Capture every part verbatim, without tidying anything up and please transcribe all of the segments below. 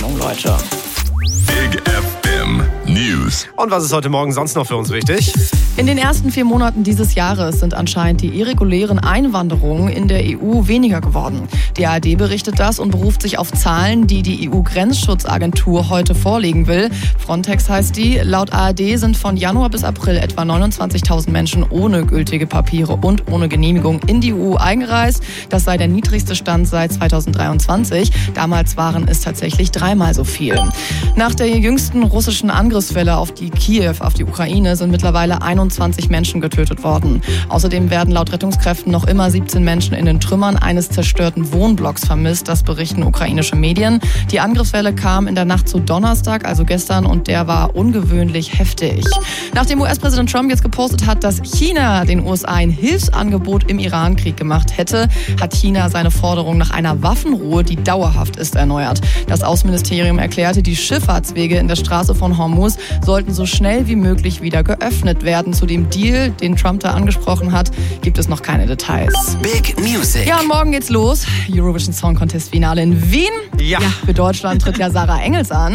Morgen, Leute. Big F M News. Und was ist heute Morgen sonst noch für uns wichtig? In den ersten vier Monaten dieses Jahres sind anscheinend die irregulären Einwanderungen in der E U weniger geworden. Die A R D berichtet das und beruft sich auf Zahlen, die die E U-Grenzschutzagentur heute vorlegen will. Frontex heißt die. Laut A R D sind von Januar bis April etwa neunundzwanzigtausend Menschen ohne gültige Papiere und ohne Genehmigung in die E U eingereist. Das sei der niedrigste Stand seit zweitausenddreiundzwanzig. Damals waren es tatsächlich dreimal so viel. Nach der jüngsten russischen Angriffswelle auf die Kiew, auf die Ukraine, sind mittlerweile einundzwanzig Menschen getötet worden. Außerdem werden laut Rettungskräften noch immer siebzehn Menschen in den Trümmern eines zerstörten Wohnblocks vermisst. Das berichten ukrainische Medien. Die Angriffswelle kam in der Nacht zu Donnerstag, also gestern, und der war ungewöhnlich heftig. Nachdem U S-Präsident Trump jetzt gepostet hat, dass China den U S A ein Hilfsangebot im Iran-Krieg gemacht hätte, hat China seine Forderung nach einer Waffenruhe, die dauerhaft ist, erneuert. Das Außenministerium erklärte, die Schifffahrtswege in der Straße von Hormuz sollten so schnell wie möglich wieder geöffnet werden. Zu dem Deal, den Trump da angesprochen hat, gibt es noch keine Details. Big Music. Ja, und morgen geht's los. Eurovision Song Contest Finale in Wien. Ja. Ja, für Deutschland tritt ja Sarah Engels an.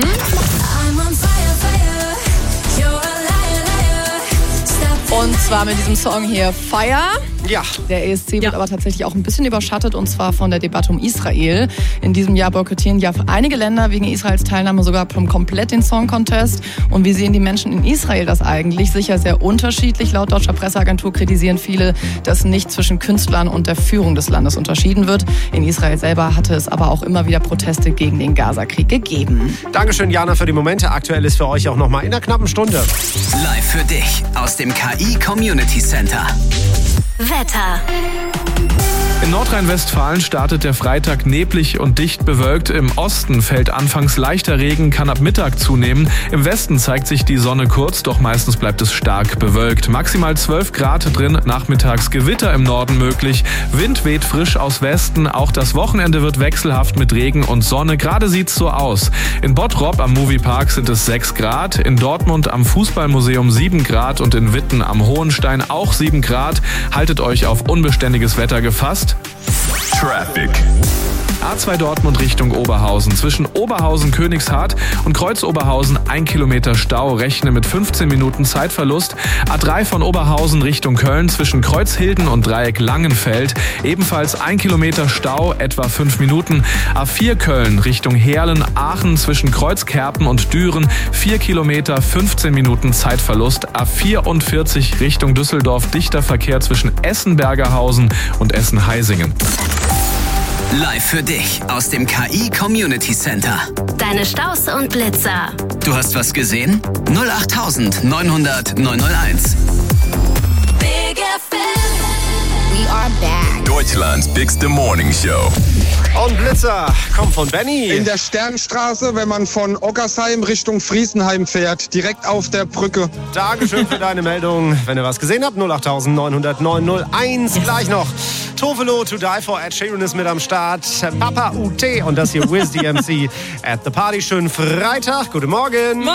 Und zwar mit diesem Song hier Fire. Ja. Der E S C wird Ja. aber tatsächlich auch ein bisschen überschattet, und zwar von der Debatte um Israel. In diesem Jahr boykottieren ja einige Länder wegen Israels Teilnahme sogar komplett den Song Contest. Und wie sehen die Menschen in Israel das eigentlich? Sicher sehr unterschiedlich. Laut deutscher Presseagentur kritisieren viele, dass nicht zwischen Künstlern und der Führung des Landes unterschieden wird. In Israel selber hatte es aber auch immer wieder Proteste gegen den Gaza-Krieg gegeben. Dankeschön, Jana, für die Momente. Aktuell ist für euch auch noch mal in einer knappen Stunde. Live für dich aus dem K I Community Center. Wetter. In Nordrhein-Westfalen startet der Freitag neblig und dicht bewölkt. Im Osten fällt anfangs leichter Regen, kann ab Mittag zunehmen. Im Westen zeigt sich die Sonne kurz, doch meistens bleibt es stark bewölkt. Maximal zwölf Grad drin, nachmittags Gewitter im Norden möglich. Wind weht frisch aus Westen. Auch das Wochenende wird wechselhaft mit Regen und Sonne. Gerade sieht's so aus. In Bottrop am Moviepark sind es sechs Grad. In Dortmund am Fußballmuseum sieben Grad und in Witten am Hohenstein auch sieben Grad. Haltet euch auf unbeständiges Wetter gefasst. Traffic. A zwei Dortmund Richtung Oberhausen. Zwischen Oberhausen-Königshardt und Kreuz-Oberhausen ein Kilometer Stau. Rechne mit fünfzehn Minuten Zeitverlust. A drei von Oberhausen Richtung Köln zwischen Kreuzhilden und Dreieck Langenfeld. Ebenfalls ein Kilometer Stau, etwa fünf Minuten. A vier Köln Richtung Heerlen-Aachen zwischen Kreuzkerpen und Düren. vier Kilometer, fünfzehn Minuten Zeitverlust. A vierundvierzig Richtung Düsseldorf. Dichter Verkehr zwischen Essen-Bergerhausen und Essen-Heisingen. Live für dich aus dem K I Community Center. Deine Staus und Blitzer. Du hast was gesehen? null acht neunhundert neunhunderteins. Big F M. We are back. Deutschlands bigste Morning Show. Und Blitzer kommt von Benny. In der Sternstraße, wenn man von Ockersheim Richtung Friesenheim fährt, direkt auf der Brücke. Dankeschön für deine Meldung. Wenn ihr was gesehen habt, null acht neunhundert neunhunderteins. Gleich noch Tovelo to Die For. Ed Sheeran ist mit am Start. Papa U T und das hier Wiz D M C at the Party. Schönen Freitag. Guten Morgen.